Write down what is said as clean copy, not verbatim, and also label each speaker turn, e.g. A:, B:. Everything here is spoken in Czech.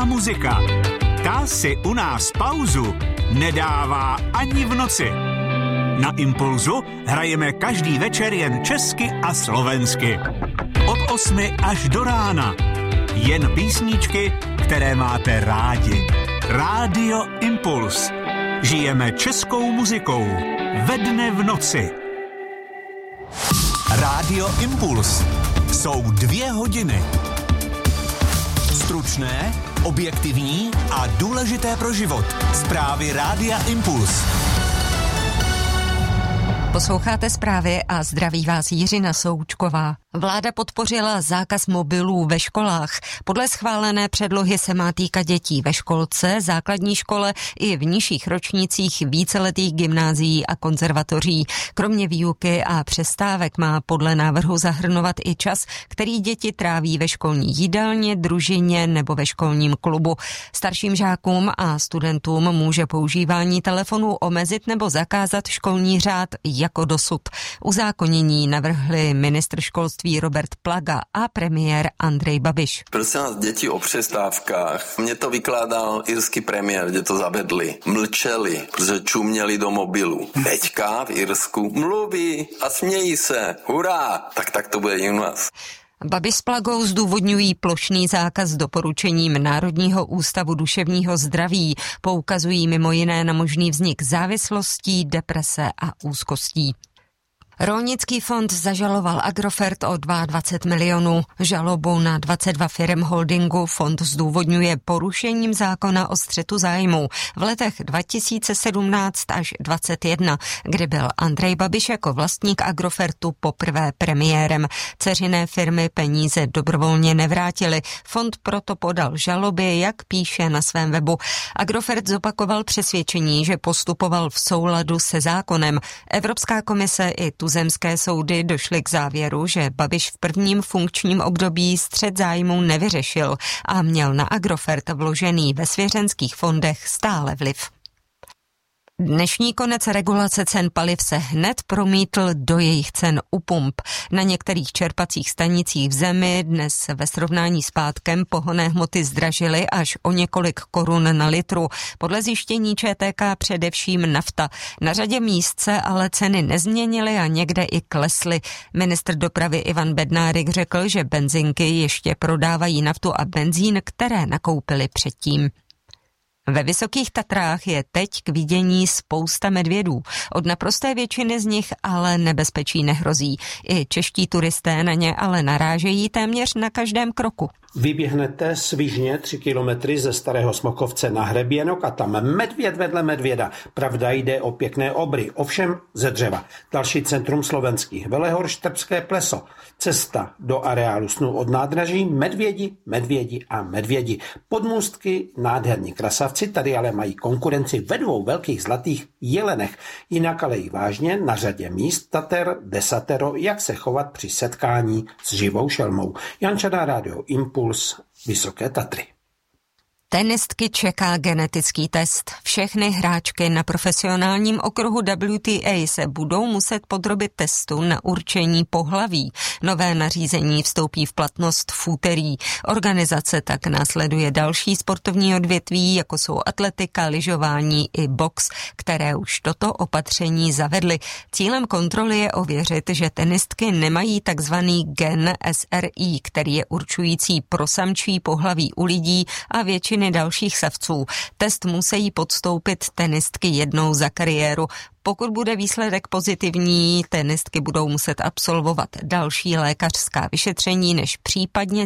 A: česká muzika. Ta si u nás pauzu nedává ani v noci. Na Impulzu hrajeme každý večer jen česky a slovensky. Od 8 až do rána. Jen písničky, které máte rádi. Rádio Impuls. Žijeme českou muzikou. Ve dne v noci. Rádio Impuls. Jsou 2 hodiny. Stručné, objektivní a důležité pro život. Zprávy Rádia Impuls.
B: Posloucháte zprávy a zdraví vás Jiřina Součková. Vláda podpořila zákaz mobilů ve školách. Podle schválené předlohy se má týkat dětí ve školce, základní škole i v nižších ročnících víceletých gymnázií a konzervatoří. Kromě výuky a přestávek má podle návrhu zahrnovat i čas, který děti tráví ve školní jídelně, družině nebo ve školním klubu. Starším žákům a studentům může používání telefonů omezit nebo zakázat školní řád jako dosud. Uzákonění navrhli ministr školství Robert Plaga a premiér Andrej Babiš.
C: Prosím vás, děti o přestávkách. Mně to vykládal irský premiér, kde to zavedli. Mlčeli, protože čuměli do mobilu. Teďka v Irsku mluví a smějí se. Hurá! Tak to bude i u nás.
B: Babiš s Plagou zdůvodňují plošný zákaz doporučením Národního ústavu duševního zdraví. Poukazují mimo jiné na možný vznik závislostí, deprese a úzkostí. Rolnický fond zažaloval Agrofert o 22 milionů. Žalobu na 22 firem holdingu fond zdůvodňuje porušením zákona o střetu zájmů v letech 2017 až 2021, kdy byl Andrej Babiš jako vlastník Agrofertu poprvé premiérem. Dceřiné firmy peníze dobrovolně nevrátily. Fond proto podal žaloby, jak píše na svém webu. Agrofert zopakoval přesvědčení, že postupoval v souladu se zákonem. Evropská komise i tuzemské soudy došly k závěru, že Babiš v prvním funkčním období střet zájmů nevyřešil a měl na Agrofert vložený ve svěřenských fondech stále vliv. Dnešní konec regulace cen paliv se hned promítl do jejich cen u pump. Na některých čerpacích stanicích v zemi dnes ve srovnání s pátkem pohonné hmoty zdražily až o několik korun na litru. Podle zjištění ČTK především nafta. Na řadě míst se ale ceny nezměnily a někde i klesly. Ministr dopravy Ivan Bednárik řekl, že benzinky ještě prodávají naftu a benzín, které nakoupili předtím. Ve Vysokých Tatrách je teď k vidění spousta medvědů. Od naprosté většiny z nich ale nebezpečí nehrozí. I čeští turisté na ně ale narážejí téměř na každém kroku.
D: Vyběhnete svižně 3 kilometry ze Starého Smokovce na hřeběnok a tam medvěd vedle medvěda. Pravda, jde o pěkné obry, ovšem ze dřeva. Další centrum slovenských Velehor, Štrbské pleso. Cesta do areálu snů od nádraží, medvědi a medvědi. Podmůstky, nádherní krasavci, tady ale mají konkurenci ve 2 velkých zlatých jelenech. Jinak ale i vážně na řadě míst Tater desatero, jak se chovat při setkání s živou šelmou. Jančana, Rádio Impuls, Vysoké Tatry.
B: Tenistky čeká genetický test. Všechny hráčky na profesionálním okruhu WTA se budou muset podrobit testu na určení pohlaví. Nové nařízení vstoupí v platnost v úterý. Organizace tak následuje další sportovní odvětví, jako jsou atletika, lyžování i box, které už toto opatření zavedly. Cílem kontroly je ověřit, že tenistky nemají takzvaný gen SRI, který je určující pro samčí pohlaví u lidí a většiny dalších savců. Test musí podstoupit tenistky jednou za kariéru. Pokud bude výsledek pozitivní, tenistky budou muset absolvovat další lékařská vyšetření, než případně